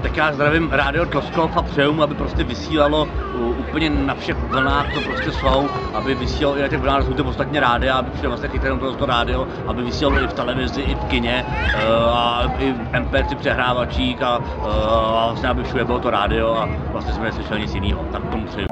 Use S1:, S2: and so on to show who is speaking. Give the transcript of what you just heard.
S1: Tak já zdravím Rádio Tloskov a přeju mu, aby prostě vysílalo úplně na všech vlnách, co prostě jsou, aby vysílalo i na těch vlnách, jsou to ostatně rádia, aby přijel vlastně chytrém to rádio, aby vysílalo i v televizi, i v kině, a i v MP3 přehrávačích a vlastně aby všude bylo to rádio a vlastně jsme neslyšeli nic jiného. Tak tomu přeju.